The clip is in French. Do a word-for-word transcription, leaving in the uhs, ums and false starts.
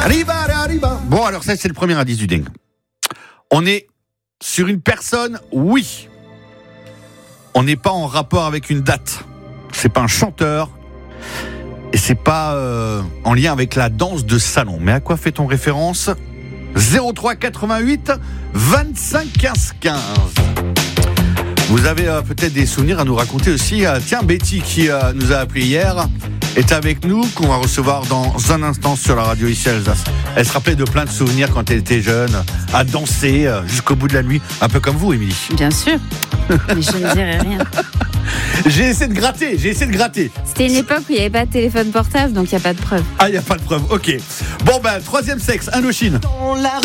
Arriba, arriba. Bon, alors ça, c'est le premier indice du dingue. On est sur une personne, oui. On n'est pas en rapport avec une date. C'est pas un chanteur. Et c'est pas euh, en lien avec la danse de salon. Mais à quoi fait-on référence ? zéro trois quatre-vingt-huit vingt-cinq quinze quinze. Vous avez euh, peut-être des souvenirs à nous raconter aussi. Euh, tiens, Betty qui euh, nous a appelé hier est avec nous, qu'on va recevoir dans un instant sur la radio ici à Alsace. Elle se rappelait de plein de souvenirs quand elle était jeune, à danser euh, jusqu'au bout de la nuit, un peu comme vous, Émilie. Bien sûr, mais je ne dirai rien. J'ai essayé de gratter, j'ai essayé de gratter. C'était une époque où il n'y avait pas de téléphone portable, donc il n'y a pas de preuve. Ah, il n'y a pas de preuve, ok. Bon ben, troisième sexe, Indochine.